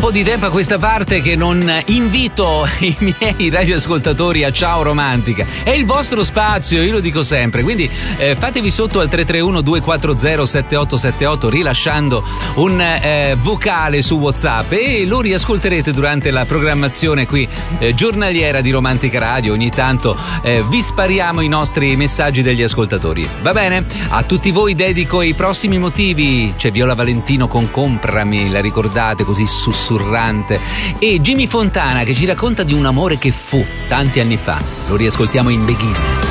po' di tempo a questa parte che non invito i miei radioascoltatori a Ciao Romantica. È il vostro spazio, io lo dico sempre, quindi fatevi sotto al 331 240 7878 rilasciando un vocale su WhatsApp e lo riascolterete durante la programmazione qui giornaliera di Romantica Radio. Ogni tanto vi spariamo i nostri messaggi degli ascoltatori. Va bene? A tutti voi dedico i prossimi motivi. C'è Viola Valentino con Comprami, la ricordate, così sussurrante, e Jimmy Fontana che ci racconta di un amore che fu tanti anni fa. Lo riascoltiamo in Begin.